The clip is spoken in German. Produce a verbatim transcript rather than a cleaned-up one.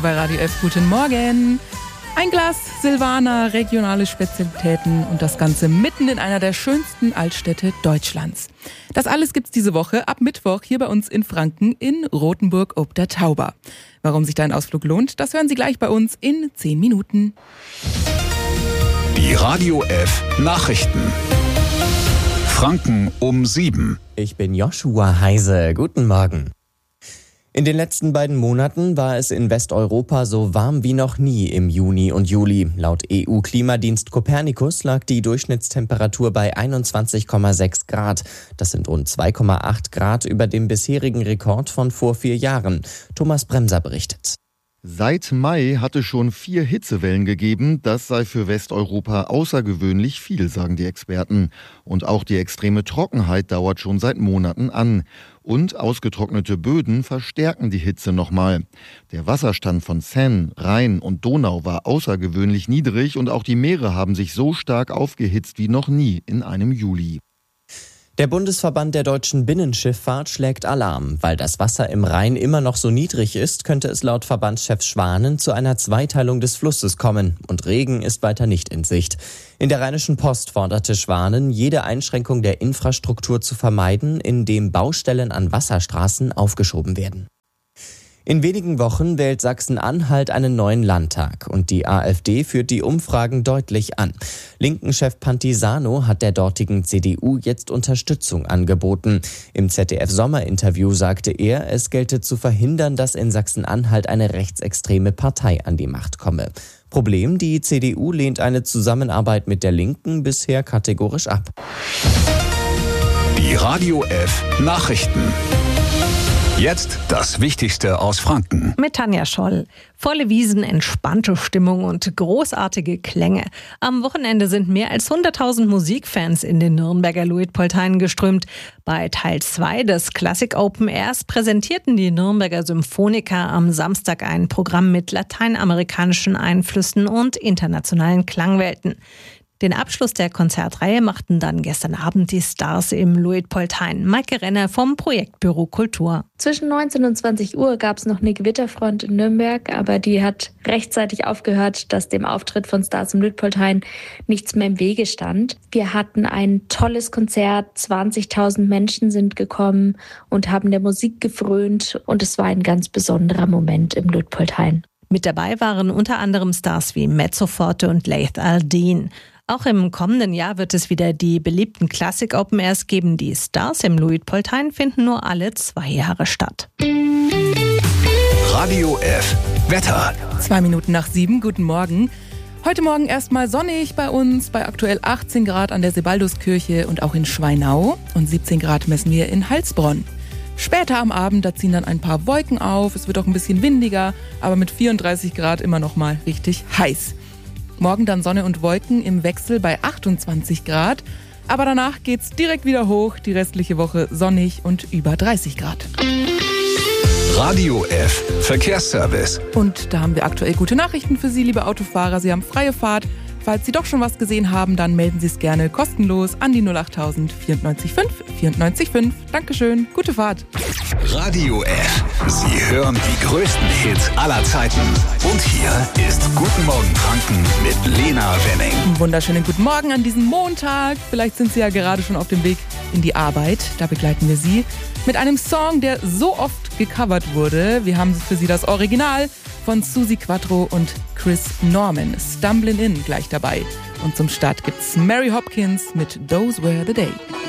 Bei Radio F, guten Morgen. Ein Glas Silvaner, regionale Spezialitäten und das Ganze mitten in einer der schönsten Altstädte Deutschlands. Das alles gibt's diese Woche ab Mittwoch hier bei uns in Franken in Rothenburg ob der Tauber. Warum sich dein Ausflug lohnt, das hören Sie gleich bei uns in zehn Minuten. Die Radio F Nachrichten. Franken um sieben. Ich bin Joshua Heise. Guten Morgen. In den letzten beiden Monaten war es in Westeuropa so warm wie noch nie im Juni und Juli. Laut E U-Klimadienst Copernicus lag die Durchschnittstemperatur bei einundzwanzig Komma sechs Grad. Das sind rund zwei Komma acht Grad über dem bisherigen Rekord von vor vier Jahren. Thomas Bremser berichtet. Seit Mai hatte schon vier Hitzewellen gegeben. Das sei für Westeuropa außergewöhnlich viel, sagen die Experten. Und auch die extreme Trockenheit dauert schon seit Monaten an. Und ausgetrocknete Böden verstärken die Hitze nochmal. Der Wasserstand von Seine, Rhein und Donau war außergewöhnlich niedrig und auch die Meere haben sich so stark aufgehitzt wie noch nie in einem Juli. Der Bundesverband der deutschen Binnenschifffahrt schlägt Alarm. Weil das Wasser im Rhein immer noch so niedrig ist, könnte es laut Verbandschef Schwanen zu einer Zweiteilung des Flusses kommen. Und Regen ist weiter nicht in Sicht. In der Rheinischen Post forderte Schwanen, jede Einschränkung der Infrastruktur zu vermeiden, indem Baustellen an Wasserstraßen aufgeschoben werden. In wenigen Wochen wählt Sachsen-Anhalt einen neuen Landtag und die AfD führt die Umfragen deutlich an. Linken-Chef Pantisano hat der dortigen C D U jetzt Unterstützung angeboten. Im Z D F-Sommerinterview sagte er, es gelte zu verhindern, dass in Sachsen-Anhalt eine rechtsextreme Partei an die Macht komme. Problem, die C D U lehnt eine Zusammenarbeit mit der Linken bisher kategorisch ab. Die Radio F Nachrichten. Jetzt das Wichtigste aus Franken. Mit Tanja Scholl. Volle Wiesen, entspannte Stimmung und großartige Klänge. Am Wochenende sind mehr als hunderttausend Musikfans in den Nürnberger Luitpoldhain geströmt. Bei Teil zwei des Classic Open Airs präsentierten die Nürnberger Symphoniker am Samstag ein Programm mit lateinamerikanischen Einflüssen und internationalen Klangwelten. Den Abschluss der Konzertreihe machten dann gestern Abend die Stars im Luitpoldhain. Maike Renner vom Projektbüro Kultur. Zwischen neunzehn und zwanzig Uhr gab es noch eine Gewitterfront in Nürnberg, aber die hat rechtzeitig aufgehört, dass dem Auftritt von Stars im Luitpoldhain nichts mehr im Wege stand. Wir hatten ein tolles Konzert, zwanzigtausend Menschen sind gekommen und haben der Musik gefrönt und es war ein ganz besonderer Moment im Luitpoldhain. Mit dabei waren unter anderem Stars wie Mezzoforte und Laith Al-Din. Auch im kommenden Jahr wird es wieder die beliebten Classic Open Airs geben. Die Stars im Luitpoldhain finden nur alle zwei Jahre statt. Radio F Wetter. Zwei Minuten nach sieben, guten Morgen. Heute Morgen erstmal sonnig bei uns, bei aktuell achtzehn Grad an der Sebalduskirche und auch in Schweinau. Und siebzehn Grad messen wir in Heilsbronn. Später am Abend, da ziehen dann ein paar Wolken auf. Es wird auch ein bisschen windiger, aber mit vierunddreißig Grad immer noch mal richtig heiß. Morgen dann Sonne und Wolken im Wechsel bei achtundzwanzig Grad. Aber danach geht's direkt wieder hoch. Die restliche Woche sonnig und über dreißig Grad. Radio F Verkehrsservice. Und da haben wir aktuell gute Nachrichten für Sie, liebe Autofahrer. Sie haben freie Fahrt. Falls Sie doch schon was gesehen haben, dann melden Sie es gerne kostenlos an die null acht tausend vierundneunzig fünf vierundneunzig fünf. Dankeschön, gute Fahrt. Radio F. Sie hören die größten Hits aller Zeiten. Und hier ist Guten Morgen Franken mit Lena Wenning. Einen wunderschönen guten Morgen an diesem Montag. Vielleicht sind Sie ja gerade schon auf dem Weg in die Arbeit. Da begleiten wir Sie mit einem Song, der so oft gecovert wurde. Wir haben für Sie das Original von Susi Quattro und Chris Norman. Stumblin' In gleich dabei. Und zum Start gibt's Mary Hopkins mit Those Were the Day.